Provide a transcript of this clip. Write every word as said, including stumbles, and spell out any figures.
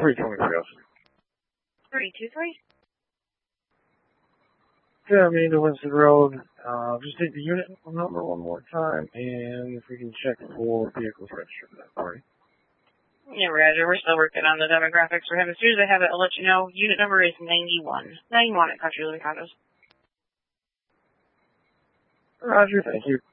three twenty-three. three two three? Yeah, Amanda Winston Road. Uh, just take the unit number one more time, and if we can check for vehicles registered to that party. Yeah, Roger. We're still working on the demographics for him. As soon as I have it, I'll let you know. Unit number is ninety-one. ninety-one at Country Living Condos. Roger, thank you.